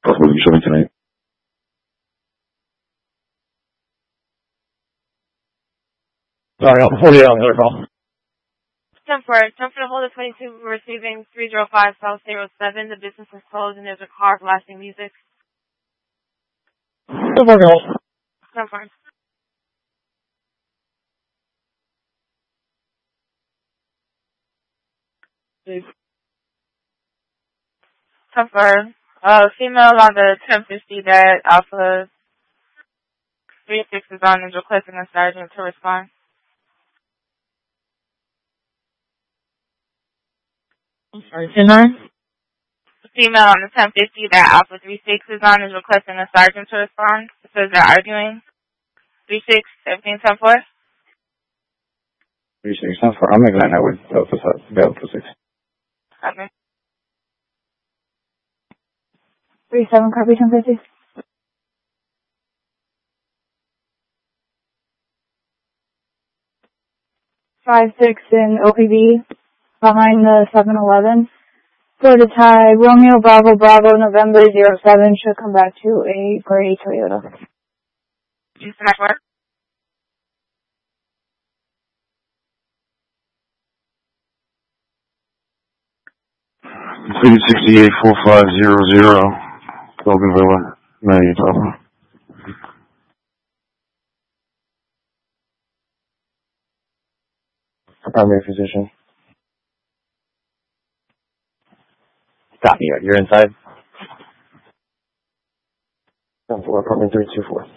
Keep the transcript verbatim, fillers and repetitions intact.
Possible you show me tonight. Sorry, I'll hold you on the other call. ten four. ten for the hold of twenty-two, we're receiving three oh five South zero seven. The business is closed and there's a car blasting music. ten four, hold. ten four. ten four. Uh, female on the ten fifty that Alpha three six is on is requesting a sergeant to respond. I'm sorry, ten nine? The female on the ten fifty that Alpha three six is on is requesting a sergeant to respond. It says they're arguing. three six, seventeen ten four. three six, ten four. I'm making that now with Delta six. Okay. three seven, copy ten fifty. five six in O P B, behind the seven eleven. For the tie, Romeo Bravo Bravo November zero seven should come back to a gray Toyota. Houston Network. City sixty-eight four five zero zero. Loganville, Manitoba. Primary physician. Stop me. You're inside? ten four, apartment three two four.